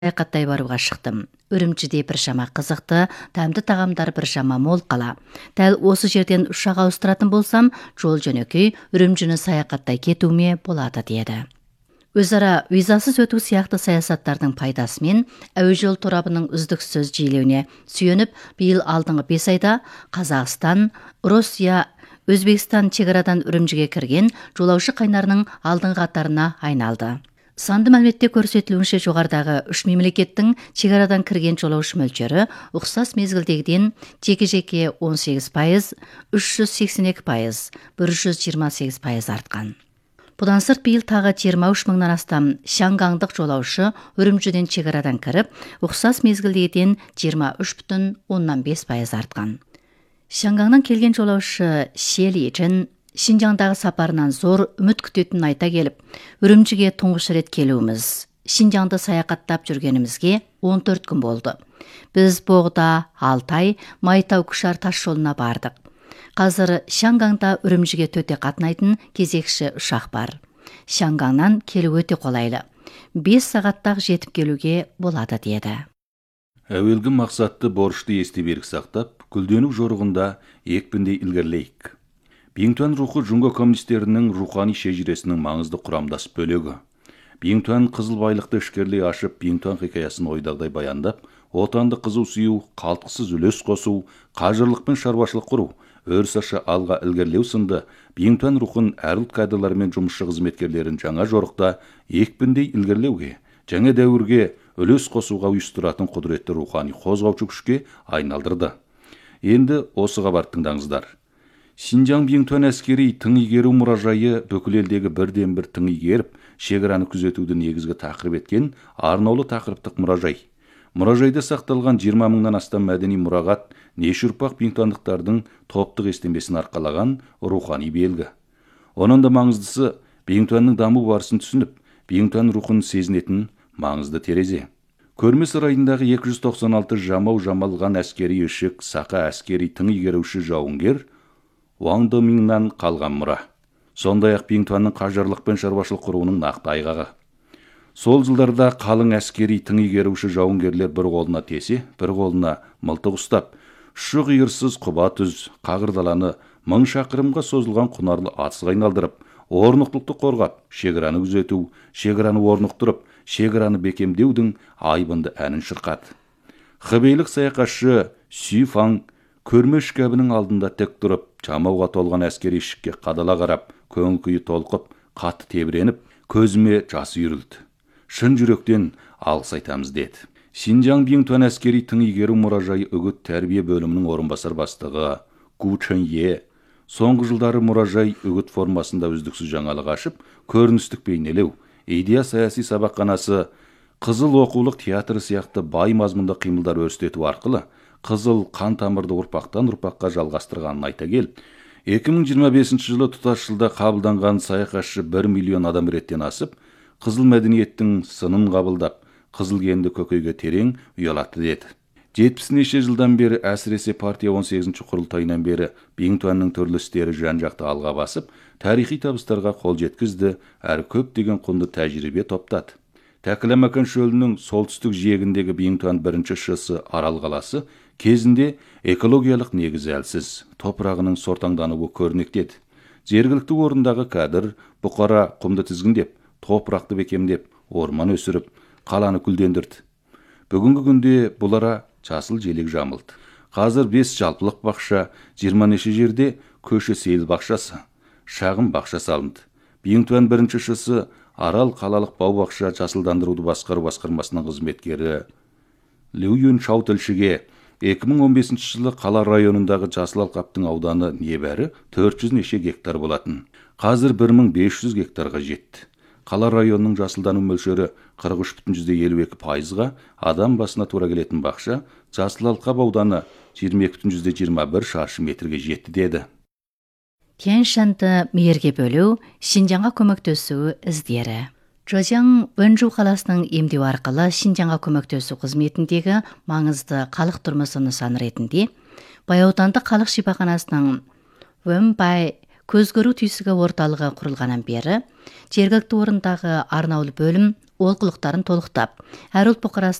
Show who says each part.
Speaker 1: саяхаттай баруға шықтым. Үрімжіде біршама қызықты, тәмді тағамдар біршама мол қала. Дәл осы жерден ұшақ ауыстыратын болсам, жол жөнекей Үрімжіні саяхаттай кетуіме болады деді. Өзара визасыз өту сияқты саясаттардың пайдасымен әуе жол торабының үздіксіз жиілеуіне сүйеніп, биыл алдыңғы 5 айда Қазақстан, Россия, Өзбекстан шекарадан Үрімжіге кірген жолаушы қайнарының алдыңғы қатарына айналды. Санды мәліметте көрсетілуінше жоғарыдағы 3 мемлекеттің шекарадан кірген жолаушы мөлшері ұқсас мезгілдегіден жеке-жеке 18%, 382%, 128% артқан. Бұдан сырт биыл тағы 23 мыңнан астам шангаңдық жолаушы Үрімжіден шекарадан кіріп, ұқсас мезгілдегіден 23,5% артқан. Шангаңнан келген жолаушы Шели Джен Шинжаңдағы сапарынан зор үміт күтетінін айта келіп, Үрімжіге тұңғыш рет келуіміз. Шинжаңды саяхаттап жүргенімізге 14 күн болды. Біз Боғда, Алтай, Майтау Күшар тас жолына бардық. Қазір Шангаңда Үрімжіге төте қатынайтын кезекші ұшақ бар. Шангаңнан келу өте қолайлы. 5 сағаттақ жетіп келуге болады деді.
Speaker 2: Әуелгі мақсатты борышты есте берік сақтап, гүлденіп жорығында екпінде ілгерлейік. Биңтуан рухы Жұңго коммунистерінің рухани шежіресінің маңызды құрамдас бөлігі. Биңтуан қызыл байлықты ішкерлей ашып, Биңтуан хикаясын ойдағдай баяндап, отанды қызу сүю, қалтқысыз үлес қосу, қажырлық пен шаруашылық құру, өрсашы алға ілгерлеу сынды Биңтуан рухын әр ұлт кадрлары мен жұмысшы қызметкерлерін жаңа жорықта екпіндей ілгерлеуге, жаңа дәуірге үлес қосуға ұйыстыратын құдіретті рухани қозғаушы күшке айналдырды. Енді осыға бар тыңдаңыздар. Шинжаң Биңтуан әскери тың игеру мұражайы бүкіл елдегі бірден бір тың игеріп, шекараны күзетуді негізгі тақырып еткен арнаулы тақырыптық мұражай. Мұражайда сақталған 20 мыңнан астам мәдени мұрағат неше ұрпақ биңтуандықтардың топтық естемесін арқалаған рухани белгі. Оның да маңыздысы Биңтуанның даму барысын түсініп, Биңтуан рухын сезінетін маңызды терезе. Көрме сарайындағы 296 жамалған әскери ішік, сақа әскери тың игеруші жауынгер Уаңды Мыңнан қалған мұра. Сондай-ақ Биңтуанның қажырлық пен шаруашылық құруының нақты айғағы. Сол жылдарда қалың әскери тың игеруші жауынгерлер бір қолына тесе, бір қолына мылтық ұстап, шұғиырсыз құба түз, қағырдаланы 1000 шақырымға созылған құнарлы атысқа айналдырып, орнықтылықты қорғап, шекараны күзету, шекараны орнықтырып, шекараны бекемдеудің айбынды әнін шырқады. Хыбейлік саяхатшы Сүй Фаң көрме шкабының алдында тек тұрып, жамауға толған әскери ішікке қадала қарап, көңіл күйі толқып, қатты тебіреніп, көзіме жас үйірілді. Шын жүректен алғыс айтамыз деді. Шинжаң Биңтуан әскери тың игеру мұражайы үгіт тәрбие бөлімінің орынбасар бастығы Гу Чэн Е соңғы жылдары мұражай үгіт формасында үздіксіз жаңалық ашып, көріністік бейнелеу, идея саяси сабақханасы, қызыл оқулық театры сияқты бай мазмұнда қимылдар өрістету арқылы қызыл қан тамырды ұрпақтан ұрпаққа жалғастырғанын айта келіп, 2025 жылы тұтас жылда қабылданған саяхатшы 1 миллион адам реттен асып, қызыл мәдениеттің сынын қабылдап, қызыл генді көкейге терең ұялатты деді. 70 жылдан бері, әсіресе партия 18-ші құрылтайынан бері Биңтуанның түрлі істері жан-жақты алға басып, тарихи табыстарға қол жеткізді, әрі көптеген құнды тәжірибе топтады. Тәкіламақан шөлінің солтүстік жиегіндегі Биңтуан бірінші шысы Арал қаласы кезінде экологиялық негізі әлсіз, топырағының сортаңдануы көрнектеді. Жергілікті орындағы кәдір, бұқара құмды тізгіндеп, топырақты бекемдеп, орман өсіріп, қаланы гүлдендірді. Бүгінгі күнде бұлара жасыл желек жамылды. Қазір 5 жалпылық бақша, 20 неше жерде көші сейіл бақшасы, шағын бақша салынды. Биңтуан бірінші шысы Арал қалалық бау-бақша жасылдандыруды басқару басқармасының қызметкері Лю Юн Чау тілшіге 2015 жылы қала районындағы жасыл алқаптың ауданы небәрі 400 неше гектар болатын. Қазір 1500 гектарға жетті. Қала районының жасылдану мөлшері 43,52%-ға, адам басына тура келетін бақша жасыл алқап ауданы 22,21 шаршы метрге жетті деді.
Speaker 1: Тянь-шаньды мейірге бөлу, Шинжаңға көмектесу іздері. Чжоужяң Вэнжу қаласының емдеу арқылы Шинжаңға көмектесу қызметіндегі маңызды халық тұрмысы нысаны ретінде Баяутанды халық шипаханасының Вэнбай көз көру түйсігі орталығы құрылғаннан бері жергілікті орындағы арнаулы бөлім олқылықтарын толықтап, әр ұлт бұқарасы